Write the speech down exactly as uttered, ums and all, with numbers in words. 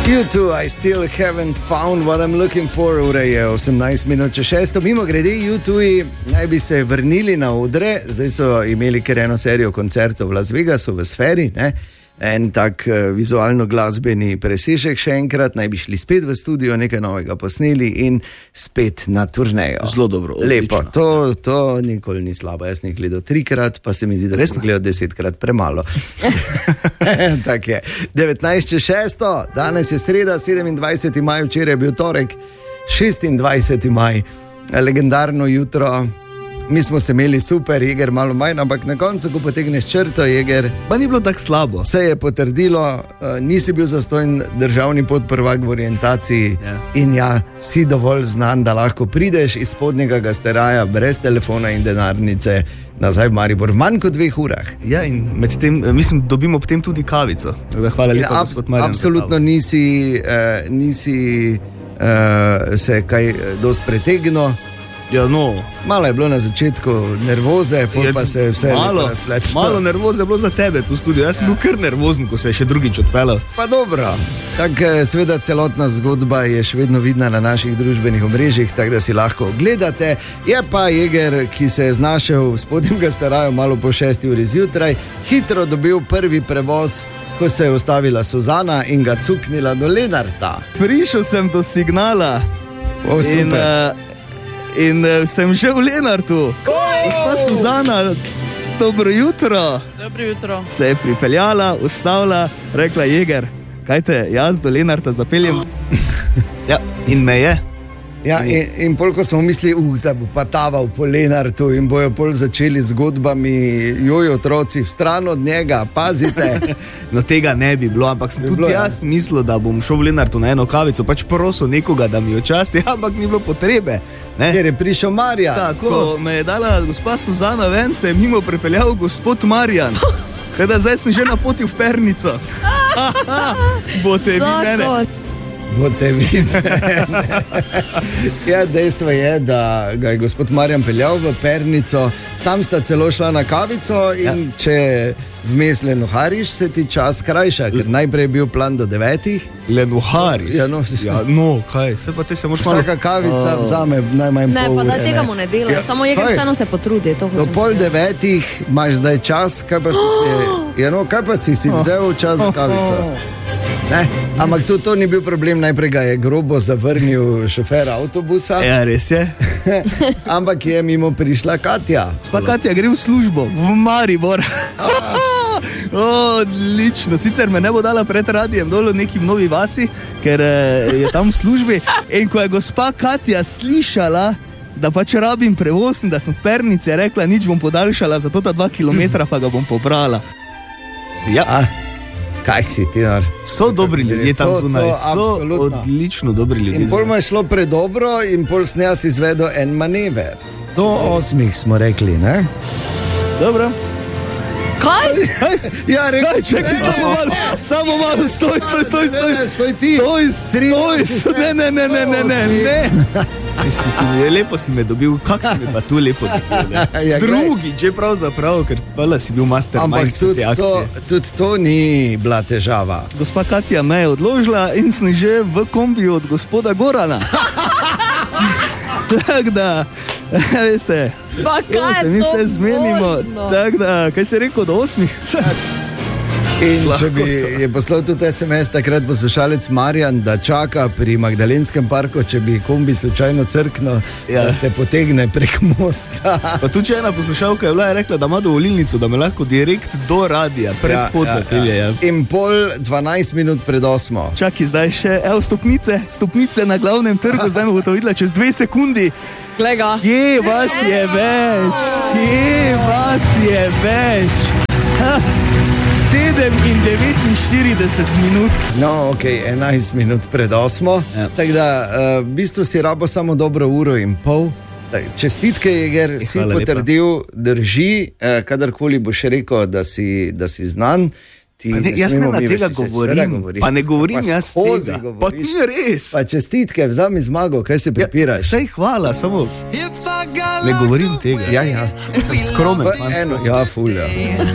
You too, I still haven't found what I'm looking for. Ura je osemnajst minut čez šesto. Mimo grede, U dva naj bi se vrnili na odre. Zdaj so imeli kar eno serijo koncertov v Las Vegasu, v Sferi, ne? En tak uh, vizualno-glasbeni presežek še enkrat. Naj bi šli spet v studio, nekaj novega posneli in spet na turnejo. Zelo dobro, lepo, to, to nikoli ni slabo. Jaz sem gledal trikrat, pa se mi zdi, da sem gledal desetkrat premalo. Tak je. devetnajst čez šesto, danes je sreda, sedemindvajseti maj, včeraj je bil torek, šestindvajseti maj, legendarno jutro. Mi smo se imeli super, Jeger malo manj, ampak na koncu, ko potegneš črto, Jeger... Pa ni bilo tako slabo. Se je potrdilo, uh, nisi bil zastojen državni podprvak v orientaciji yeah. In ja, si dovolj znan, da lahko prideš iz spodnjega gasteraja brez telefona in denarnice nazaj v Maribor v manj kot dveh urah. Ja, in med tem, mislim, dobimo potem tudi kavico. Hvala lepa, ab, gospod Marjan. Absolutno nisi, uh, nisi uh, se kaj dosti pretegnil. Ja, no. Malo je bilo na začetku nervoze, pol pa se je vse razpletlo. Malo nervoze je bilo za tebe tu v studiu. Jaz sem bil kar nervozen, ko se je še drugič odpeljal. Pa dobro. Tako seveda celotna zgodba je še vedno vidna na naših družbenih omrežjih, tako da si lahko gledate. Je pa Jeger, ki se je znašel v spodnjem gasterajo malo po šesti uri zjutraj, hitro dobil prvi prevoz, ko se je ustavila Suzana in ga cuknila do Lenarta. Prišel sem do signala. O, super. In, uh, In uh, sem že v Lenartu. Gospa Suzana, dobro jutro. Dobro jutro. Se je pripeljala, ustavila, rekla: Jeger, kaj te jaz do Lenarta zapeljem? Ja, in me je. Ja, in, in pol, ko smo mislili, uh, zdaj bo pa taval po Lenartu in bojo pol začeli zgodbami, joj, otroci, v stran od njega, pazite. No, tega ne bi bilo, ampak sem tudi bilo, jaz ja. mislil, da bom šel v Lenartu na eno kavico, pač prosil nekoga, da mi jo časti, ampak ni bilo potrebe. Ne? Ker je prišel Marjan. Tako, ko me je dala gospa Suzana ven, se je mimo pripeljal gospod Marjan. Teda zdaj sem že na poti v Pernico. Bote vi mene. Bote vi mene. Ja, dejstvo je, da ga je gospod Marjan peljal v Pernico. Tam sta celo šla na kavico in ja. če vmes lenuhariš, se ti čas krajša, ker najprej je bil plan do devetih. Lenuhariš? Ja, no, ja, no kaj, se pa te se moš malo... Vsaka kavica oh. vzame najmanj ne, pol ure. Ne, pa da tega mu ne dela, ja. Samo Jeger vseeno se potrudi. Do pol devetih imaš zdaj čas, kaj pa si si, ja, no, kaj pa si si vzel čas za kavico? Ne? Ampak to, to ni bil problem, najprej ga je grobo zavrnil šofer avtobusa. Ja, res je. Ampak je mimo prišla Katja. Pa Katja gre v službo, v Maribor. Odlično, sicer me ne bo dala pred radijem dol v neki Novi vasi, ker je tam v službi. In ko je gospa Katja slišala, da pač rabim prevoz in da sem v Pernici, je rekla, nič bom podaljšala, zato ta dva kilometra pa ga bom pobrala. Ja. A, kaj si ti, nar? So dobri ljudje tam zunaj, so, so odlično dobri ljudje. In pol mu je šlo predobro in pol sem jaz izvedel en manever. Do osmih smo rekli, ne? Dobro. Kaj? Ja, rekel, kaj, čekaj, samo malo, samo malo, stoj, stoj, stoj, stoj. Ne, ne, stoj ti. Stoj, stoj, ne, ne, ne, ne, ne, ne, ne. Lepo si me dobil, kak si me pa tu lepo dobil, ne? Ja, drugi, že pravzaprav, ker hvala si bil mastermind te akcije. Ampak tudi to ni bila težava. Gospa Katja me je odložila in sem že v kombiju od gospoda Gorana. Tak da, veste, pa kaj se mi vse zmenimo, tak da, kaj si rekel, do osmih? In če bi je poslal tudi es em es takrat poslušalec Marjan, da čaka pri Magdalenskem parku, če bi kombi slučajno crkno, ja. Da te potegne prek mosta. Pa tudi če ena poslušalka je bila, je rekla, da ima dovolilnico, da me lahko direkt do radija, pred ja, pod zapelje. Ja, ja. In pol dvanajst minut pred osmo. Čaki, zdaj še, evo stopnice, stopnice na glavnem trgu, zdaj me bo to videla čez dve sekundi. Glega. Kje vas je več? Kje vas je več? Ha. sedem in devetinštirideset minut. No, ok, enajst minut pred osmo. Ja. Tako da, uh, v bistvu si rabo samo dobro uro in pol. Tak, čestitke, Jeger, si Hvala potrdil, lepa. Drži, uh, kadarkoli boš rekel, da si, da si znan. Ti, ne, jaz ne na tega govorim, pa ne govorim pa jaz tega. Govoriš. Pa ni res. Pa čestitke, vzami zmago, kaj se prepiraš? Ja, saj hvala, samo ne govorim tega. Ja, ja. Skromen. Ja, ful, ja.